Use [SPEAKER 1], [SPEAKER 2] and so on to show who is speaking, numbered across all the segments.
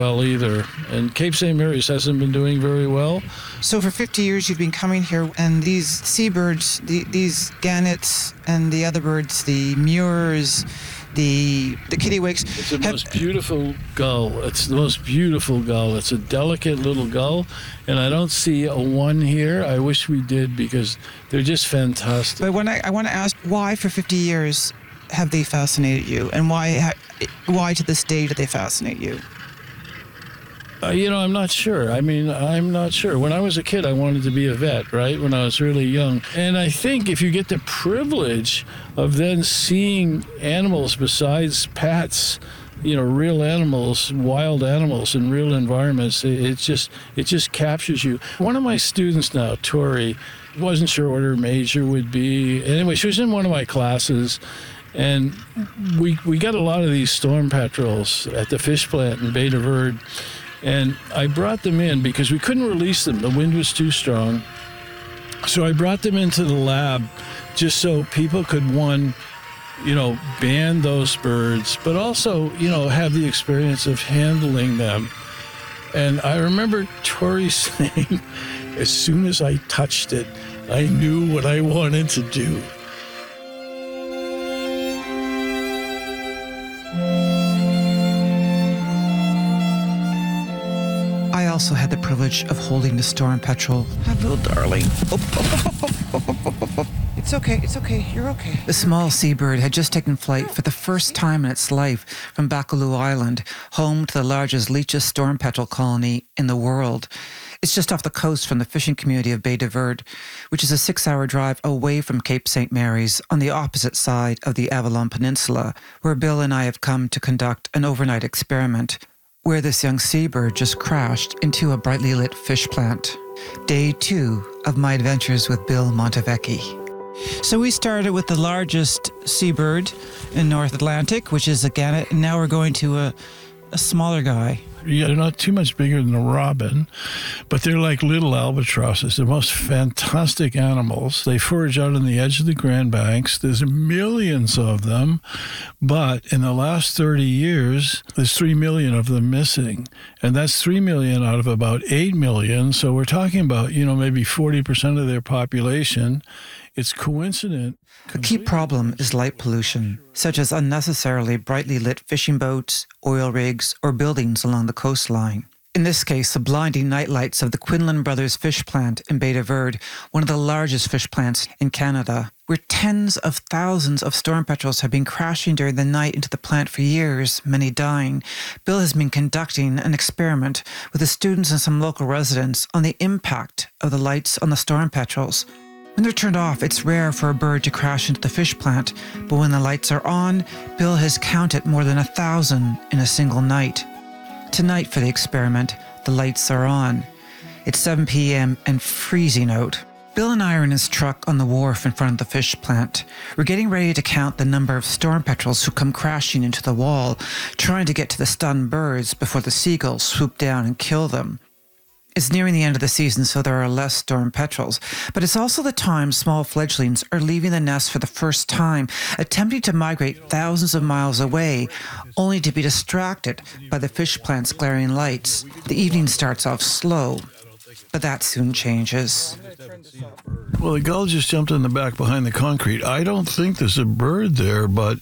[SPEAKER 1] well either. And Cape St. Mary's hasn't been doing very well.
[SPEAKER 2] So for 50 years you've been coming here, and these seabirds, these gannets and the other birds, the murres, the kittiwakes.
[SPEAKER 1] It's the most beautiful gull. It's the most beautiful gull. It's a delicate little gull, and I don't see a one here. I wish we did, because they're just fantastic.
[SPEAKER 2] But I want to ask, why for 50 years have they fascinated you, and why to this day do they fascinate you?
[SPEAKER 1] I'm not sure. I'm not sure. When I was a kid, I wanted to be a vet, right? When I was really young. And I think if you get the privilege of then seeing animals besides pets, real animals, wild animals in real environments, it just captures you. One of my students now, Tori, wasn't sure what her major would be. Anyway, she was in one of my classes. And we got a lot of these storm petrels at the fish plant in Bay de Verde. And I brought them in because we couldn't release them. The wind was too strong. So I brought them into the lab just so people could, ban those birds, but also, have the experience of handling them. And I remember Tori saying, as soon as I touched it, I knew what I wanted to do.
[SPEAKER 2] I also had the privilege of holding the storm petrel. Hello, darling. It's okay, you're okay. The small seabird had just taken flight for the first time in its life from Baccalieu Island, home to the largest Leach's storm petrel colony in the world. It's just off the coast from the fishing community of Bay de Verde, which is a 6-hour drive away from Cape St. Mary's on the opposite side of the Avalon Peninsula, where Bill and I have come to conduct an overnight experiment, where this young seabird just crashed into a brightly lit fish plant. Day 2 of my adventures with Bill Montevecchi. So we started with the largest seabird in North Atlantic, which is a gannet, and now we're going to a smaller guy.
[SPEAKER 1] Yeah, they're not too much bigger than a robin, but they're like little albatrosses. They're most fantastic animals. They forage out on the edge of the Grand Banks. There's millions of them, but in the last 30 years, there's 3 million of them missing. And that's 3 million out of about 8 million. So we're talking about, maybe 40% of their population. It's coincident.
[SPEAKER 2] A key problem is light pollution, such as unnecessarily brightly lit fishing boats, oil rigs, or buildings along the coastline. In this case, the blinding night lights of the Quinlan Brothers fish plant in Bay de Verde, one of the largest fish plants in Canada, where tens of thousands of storm petrels have been crashing during the night into the plant for years, many dying. Bill has been conducting an experiment with the students and some local residents on the impact of the lights on the storm petrels. When they're turned off, it's rare for a bird to crash into the fish plant, but when the lights are on, Bill has counted more than 1,000 in a single night. Tonight for the experiment, the lights are on. It's 7 p.m. and freezing out. Bill and I are in his truck on the wharf in front of the fish plant. We're getting ready to count the number of storm petrels who come crashing into the wall, trying to get to the stunned birds before the seagulls swoop down and kill them. It's nearing the end of the season, so there are less storm petrels, but it's also the time small fledglings are leaving the nest for the first time, attempting to migrate thousands of miles away, only to be distracted by the fish plant's glaring lights. The evening starts off slow, but that soon changes.
[SPEAKER 1] Well, the gull just jumped in the back behind the concrete. I don't think there's a bird there, but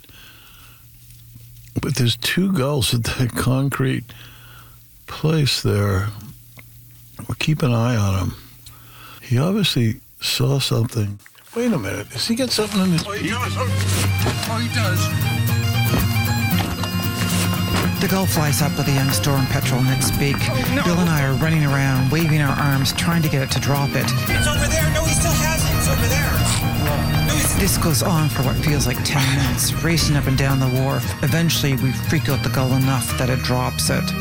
[SPEAKER 1] there's 2 gulls at that concrete place there. We'll keep an eye on him. He obviously saw something. Wait a minute. Does he get something in his beak?
[SPEAKER 3] He does.
[SPEAKER 2] The gull flies up with a young storm petrel in its beak.
[SPEAKER 3] Oh, no.
[SPEAKER 2] Bill and I are running around, waving our arms, trying to get it to drop it.
[SPEAKER 3] It's over there. No, he still has it. It's over there. No,
[SPEAKER 2] This goes on for what feels like 10 minutes, racing up and down the wharf. Eventually, we freak out the gull enough that it drops it.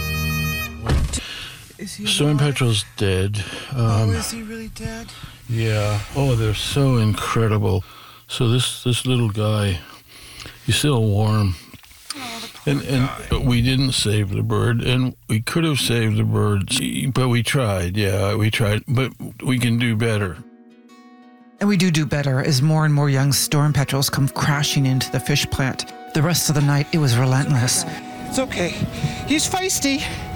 [SPEAKER 1] Storm petrel's dead.
[SPEAKER 2] Is he really dead?
[SPEAKER 1] Yeah. Oh, they're so incredible. So this little guy, he's still warm. And we didn't save the bird, and we could have saved the bird, but we tried. Yeah, we tried, but we can do better.
[SPEAKER 2] And we do better as more and more young storm petrels come crashing into the fish plant. The rest of the night, it was relentless.
[SPEAKER 3] it's okay. He's feisty.